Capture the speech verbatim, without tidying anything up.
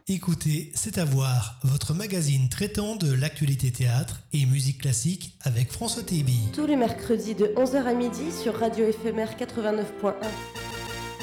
Écoutez, c'est à voir, votre magazine traitant de l'actualité théâtre et musique classique avec François Théby. Tous les mercredis de onze heures à midi sur Radio Éphémère quatre-vingt-neuf point un.